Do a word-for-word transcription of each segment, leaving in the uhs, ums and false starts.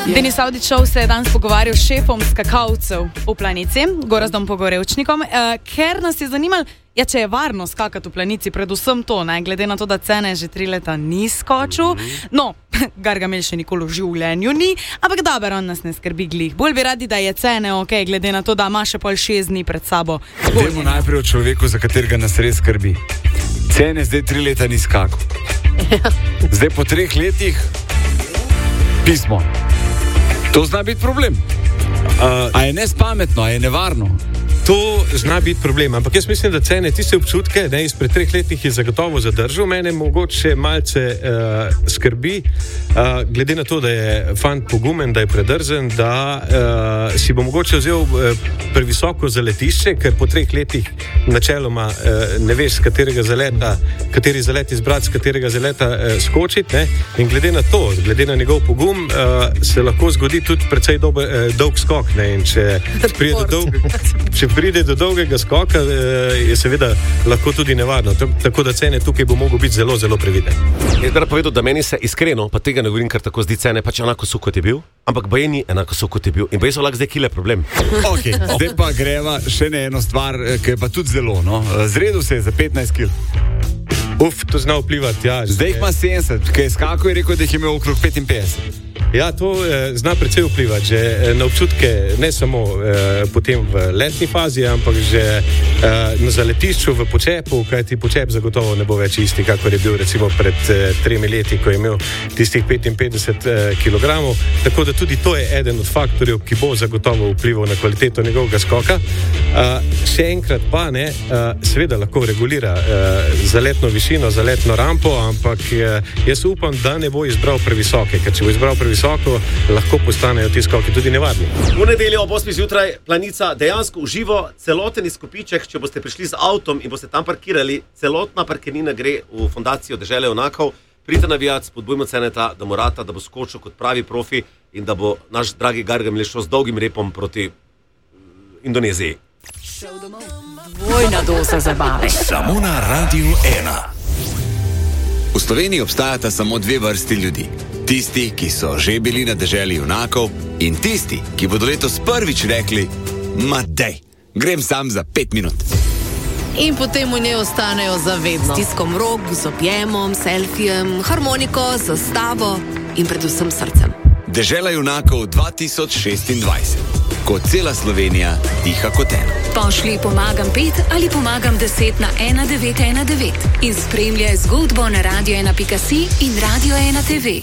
Denis Avdićov se je danes pogovarjal s šefom skakalcev v Planici, Gorazdom Pogorevčnikom, eh, ker nas je zanimalo, ja, če je varno skakati v Planici, predvsem to, ne, glede na to, da cene že tri leta ni skočil. No, Gargamel še nikoli v življenju ni, ampak dober, on nas ne skrbi glih. Bolj bi radi, da je cene ok, glede na to, da ima še pol šest dni pred sabo. Dajmo najprej o človeku, za katerega nas res skrbi. Cene zdaj tri leta ni skakal. Zdaj po treh letih pismo. To zna biti problem. Uh, a je nespametno, a je nevarno? To zna biti problem, ampak jaz mislim, da cene tiste občutke, ne, izpred treh letih je zagotovo zadržal. Mene mogoče malce uh, skrbi, uh, glede na to, da je fant pogumen, da je predrzen, da uh, si bo mogoče vzel uh, previsoko zaletišče, ker po treh letih načeloma uh, ne veš, z katerega zaleta, kateri zalet izbrati, z katerega zaleta uh, skočiti, ne, in glede na to, glede na njegov pogum, uh, se lahko zgodi tudi precej dobe, uh, dolg skok, ne, in če pride do dolg, če pride do dolgega skoka, je seveda lahko tudi nevarno. Tako da cene tukaj bo mogel biti zelo, zelo previden. Jaz bi rad povedal, da meni se iskreno, pa tega ne govorim, ker tako zdi cene, pač enako so, kot je bil, ampak baje ni enako so, kot je bil. In baje so lahko zdaj kile problem. Ok, zdaj pa greva še na eno stvar, ki je pa tudi zelo, no. Zredil se je za petnajst kil. Uf, to zna vplivati, ja. Zdaj jih ima sedemdeset, kaj je skakal in rekel, da jih je imel okrog petinpetdeset. Ja, to eh, zna precej vplivati, že eh, na občutke, ne samo eh, potem v letni fazi, ampak že eh, na zaletišču, v počepu, kajti počep zagotovo ne bo več isti, kakor je bil recimo pred eh, tremi leti, ko je imel tistih petinpetdeset eh, kilogramov. Tako da tudi to je eden od faktorjev, ki bo zagotovo vplival na kvaliteto njegovega skoka. Eh, še enkrat pa ne, eh, seveda lahko regulira eh, zaletno višino, zaletno rampo, ampak eh, jaz upam, da ne bo izbral previsoke, ker če bo izbral previsoke, visoko, lahko postanejo ti skoki tudi nevarni. V nedeljo ob osmih zjutraj Planica dejansko uživo celoten izkupiček, če boste prišli z avtom in boste tam parkirali, celotna parkirnina gre v Fundacijo Dežele junakov. Pridite navijat, spodbujmo Ceneta, da mu rata, da bo skočil kot pravi profi in da bo naš dragi Gargamel šel z dolgim repom proti Indoneziji. Dvojna doza zabave. Samo na Radiu ena. V Sloveniji obstajata samo dve vrsti ljudi. Tisti, ki so že bili na deželi junakov, in tisti, ki bodo letos prvič rekli: ma dej, grem sam za pet minut. In potem v njej ostanejo zavedno. S stiskom rok, z objemom, selfijem, harmoniko, zastavo in predvsem srcem. Dežela junakov dva tisoč šestindvajset. Ko cela Slovenija diha kot ena. Pošli pomagam pet ali pomagam deset na ena devet ena devet in spremljaj zgodbo na radio ena pika si in Radio ena te ve.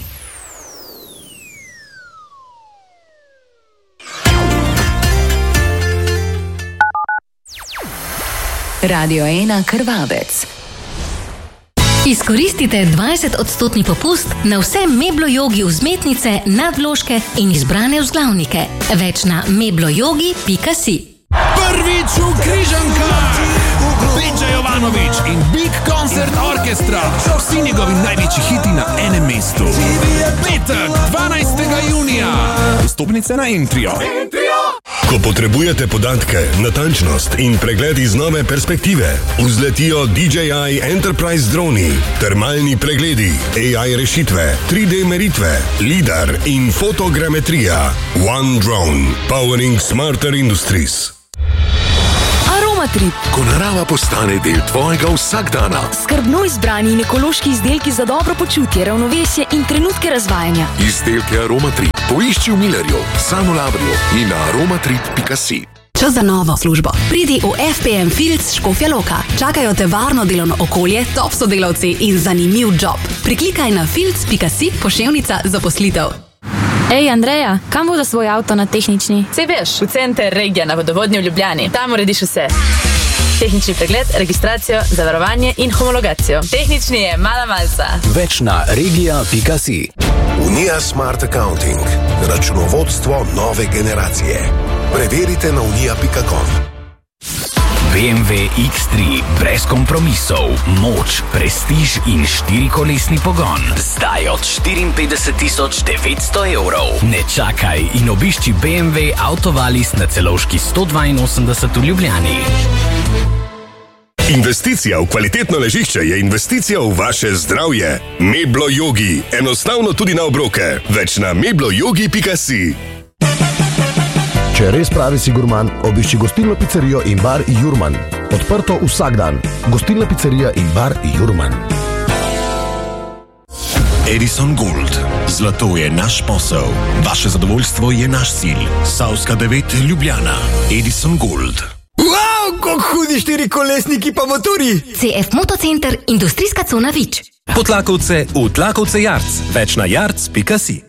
Radio ena Krvavec. Izkoristite dvajset odstotni popust na vse meblojogi vzmetnice, nadvložke in izbrane vzglavnike. Več na meblojogi pika si. Prvič v Križankah! Peđa Jovanović in Big Concert Orchestra. Vsi njegovi največji hiti na enem mestu. Petek, dvanajstega junija. Vstopnice na Entrio. Ko potrebujete podatke, natančnost in pregled iz nove perspektive, vzletijo D J I Enterprise droni, termalni pregledi, A I rešitve, tri D meritve, lidar in fotogrametrija. One Drone, powering smarter industries. Aromatrip. Ko narava postane del tvojega vsakdana. Skrbno izbrani in ekološki izdelki za dobro počutje, ravnovesje in trenutke razvajanja. Izdelke Aromatrip poišči v Millerju, Sanolabrju in na aromatrip pika si. Čas za novo službo. Pridi v F P M Fields Škofja Loka. Čakajo te varno delovno okolje, top sodelavci in zanimiv job. Priklikaj na fields pika si poševnica zaposlitev. Ej, Andreja, kam bo za svoj avto na tehnični? Sej veš, v center Regija na vodovodnji v Ljubljani. Tam urediš vse. Tehnični pregled, registracijo, zavarovanje in homologacijo. Tehnični je mala malca. Več na regija pika si. Unija Smart Accounting. Računovodstvo nove generacije. Preverite na unija pika com. B M W X tri, brez kompromisov, moč, prestiž in štirikolesni pogon. Zdaj od štiriinpetdeset tisoč devetsto evrov. Ne čakaj in obišči B M W Autovalis na Celovški sto dvainosemdeset v Ljubljani. Investicija v kvalitetno ležišče je investicija v vaše zdravje. Meblo Yogi. Enostavno tudi na obroke. Več na mebloyogi pika si. Če res pravi si gurman, obišči gostilno pizzerijo in bar Jurman. Odprto vsak dan. Gostilna pizzerija in bar Jurman. Edison Gold. Zlato je naš posel. Vaše zadovoljstvo je naš cilj. Savska devet Ljubljana. Edison Gold. Wow, kako hudi štiri kolesniki pa motori! C F Motocenter, industrijska cona Vič. Potlakovce v Tlakovce Jarc. Več na jarc pika si.